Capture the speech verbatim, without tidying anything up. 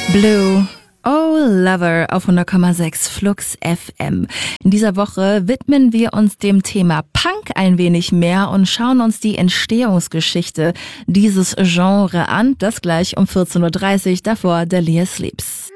Blue, Oh Lover auf hundert Komma sechs Flux F M. In dieser Woche widmen wir uns dem Thema Punk ein wenig mehr und schauen uns die Entstehungsgeschichte dieses Genre an. Das gleich um vierzehn Uhr dreißig, davor Delia Sleeps.